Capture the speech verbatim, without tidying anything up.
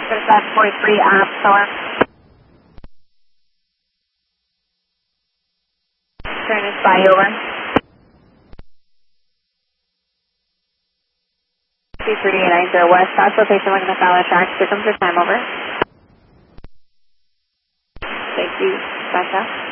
seven forty-three, um, power. Turn is by over. two three eight nine zero West, south location, we're going to follow track, circum for time over. Thank you, Sasha.